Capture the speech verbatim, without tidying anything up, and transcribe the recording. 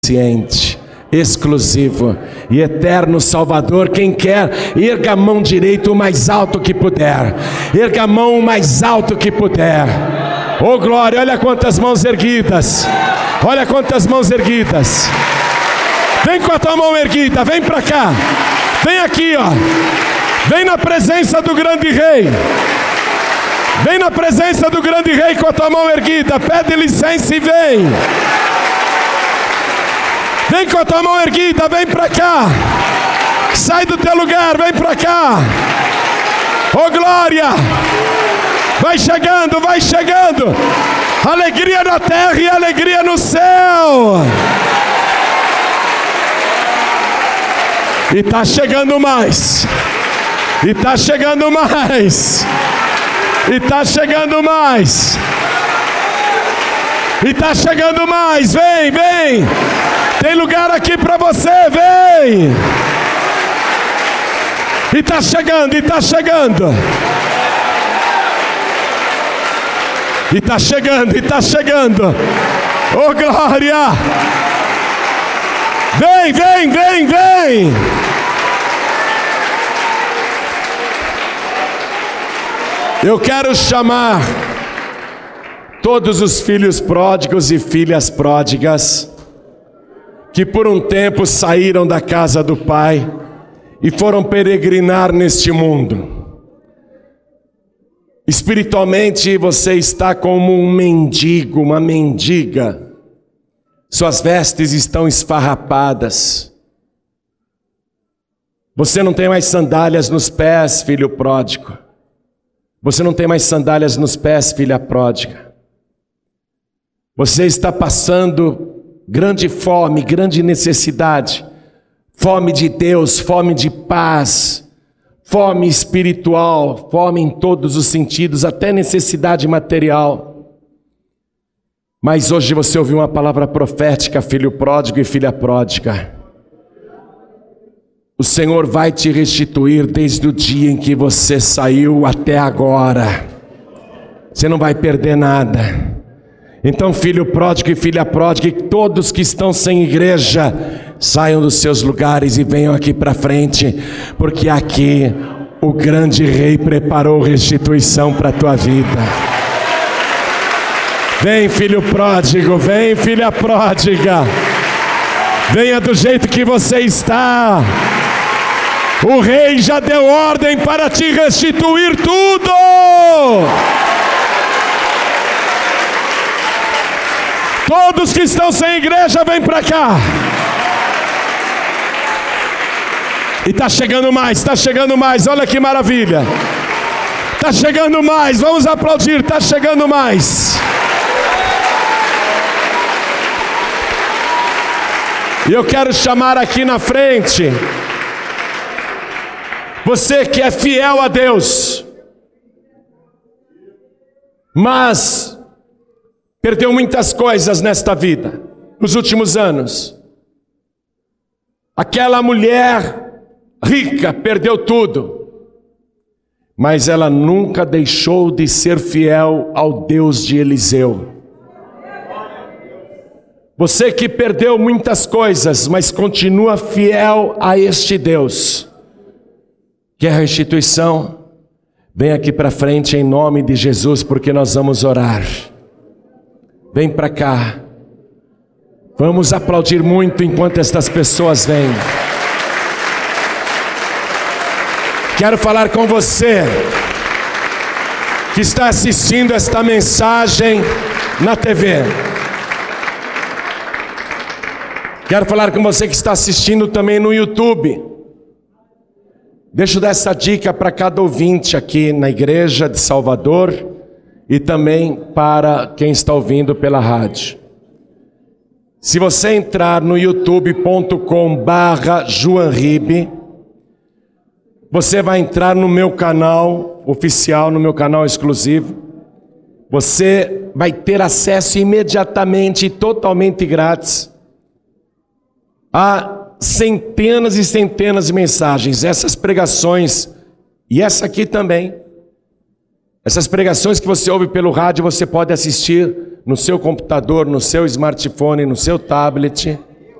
suficiente, exclusivo e eterno Salvador. Quem quer, erga a mão direita o mais alto que puder. Erga a mão o mais alto que puder. Oh glória, olha quantas mãos erguidas. Olha quantas mãos erguidas. Vem com a tua mão erguida, vem para cá. Vem aqui, ó. Vem na presença do grande rei. Vem na presença do grande rei com a tua mão erguida. Pede licença e vem. Vem com a tua mão erguida, vem para cá. Sai do teu lugar, vem para cá. Oh glória. Vai chegando, vai chegando. Alegria na terra e alegria no céu. E está chegando mais. E está chegando mais. E está chegando mais. E está chegando mais. Vem, vem. Tem lugar aqui para você, vem. E está chegando, e está chegando. E está chegando, e está chegando. Oh glória. Vem, vem, vem, vem. Eu quero chamar todos os filhos pródigos e filhas pródigas que por um tempo saíram da casa do Pai e foram peregrinar neste mundo. Espiritualmente você está como um mendigo, uma mendiga. Suas vestes estão esfarrapadas. Você não tem mais sandálias nos pés, filho pródigo. Você não tem mais sandálias nos pés, filha pródiga. Você está passando grande fome, grande necessidade, fome de Deus, fome de paz, fome espiritual, fome em todos os sentidos, até necessidade material. Mas hoje você ouviu uma palavra profética, filho pródigo e filha pródiga. O Senhor vai te restituir desde o dia em que você saiu até agora. Você não vai perder nada. Então, filho pródigo e filha pródiga, e todos que estão sem igreja, saiam dos seus lugares e venham aqui para frente, porque aqui o grande rei preparou restituição para a tua vida. Vem, filho pródigo, vem, filha pródiga, venha do jeito que você está. O rei já deu ordem para te restituir tudo. Todos que estão sem igreja, vem para cá. E está chegando mais, está chegando mais, olha que maravilha. Está chegando mais, vamos aplaudir, está chegando mais. E eu quero chamar aqui na frente, você que é fiel a Deus, mas perdeu muitas coisas nesta vida, nos últimos anos. Aquela mulher rica perdeu tudo, mas ela nunca deixou de ser fiel ao Deus de Eliseu. Você que perdeu muitas coisas, mas continua fiel a este Deus. Quer restituição? Vem aqui para frente em nome de Jesus, porque nós vamos orar. Vem para cá. Vamos aplaudir muito enquanto estas pessoas vêm. Quero falar com você que está assistindo esta mensagem na T V. Quero falar com você que está assistindo também no YouTube. Deixa eu dar essa dica para cada ouvinte aqui na igreja de Salvador e também para quem está ouvindo pela rádio. Se você entrar no youtube ponto com barra joanribe, você vai entrar no meu canal oficial, no meu canal exclusivo. Você vai ter acesso imediatamente e totalmente grátis a centenas e centenas de mensagens, essas pregações e essa aqui também. Essas pregações que você ouve pelo rádio, você pode assistir no seu computador, no seu smartphone, no seu tablet.